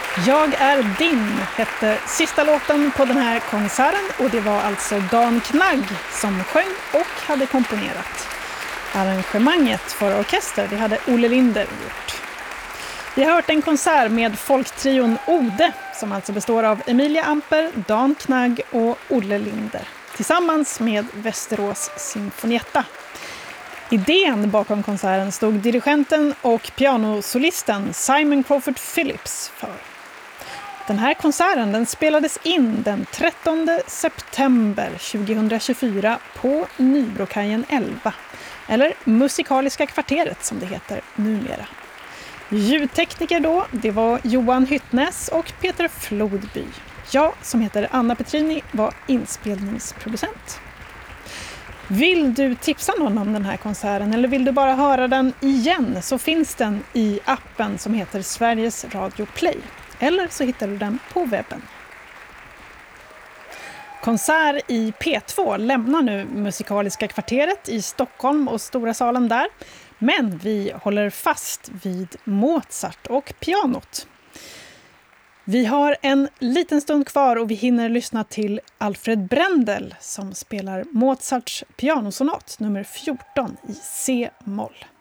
Jag är din hette sista låten på den här konserten och det var alltså Dan Knagg som sjöng och hade komponerat. Arrangemanget för orkester det hade Olle Linder gjort. Vi har hört en konsert med folktrion Ode som alltså består av Emilia Amper, Dan Knagg och Olle Linder tillsammans med Västerås Sinfonietta. Idén bakom konserten stod dirigenten och pianosolisten Simon Crawford Phillips för. Den här konserten den spelades in den 13 september 2024 på Nybrokajen 11, eller Musikaliska kvarteret som det heter numera. Ljudtekniker då, det var Johan Hyttnäs och Peter Flodby. Jag, som heter Anna Petrini, var inspelningsproducent. Vill du tipsa någon om den här konserten eller vill du bara höra den igen så finns den i appen som heter Sveriges Radio Play. Eller så hittar du den på webben. Konsert i P2 lämnar nu Musikaliska kvarteret i Stockholm och Stora salen där. Men vi håller fast vid Mozart och pianot. Vi har en liten stund kvar och vi hinner lyssna till Alfred Brendel som spelar Mozarts pianosonat nummer 14 i C-moll.